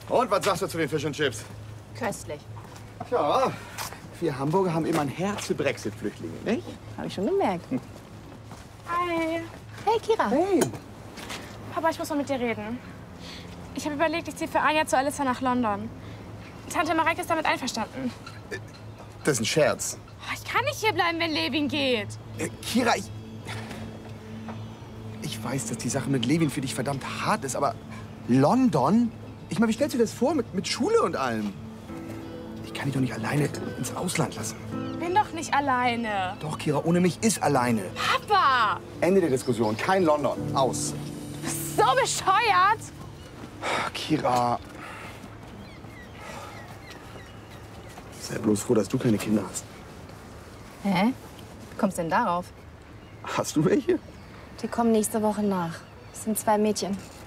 Und was sagst du zu den Fish and Chips? Köstlich. Ja, wir Hamburger haben immer ein Herz für Brexit-Flüchtlinge, nicht? Habe ich schon gemerkt. Hi. Hey, Kira. Hey. Papa, ich muss mal mit dir reden. Ich habe überlegt, ich ziehe für ein Jahr zu Alissa nach London. Tante Mareike ist damit einverstanden. Das ist ein Scherz. Oh, ich kann nicht hier bleiben, wenn Levin geht. Kira, ich weiß, dass die Sache mit Levin für dich verdammt hart ist, aber London? Ich meine, wie stellst du dir das vor mit Schule und allem? Ich kann dich doch nicht alleine ins Ausland lassen. Bin doch nicht alleine. Doch, Kira, ohne mich ist alleine. Papa! Ende der Diskussion. Kein London. Aus. Du bist so bescheuert. Kira. Sei bloß froh, dass du keine Kinder hast. Hä? Wie kommst du denn darauf? Hast du welche? Die kommen nächste Woche nach. Das sind 2 Mädchen.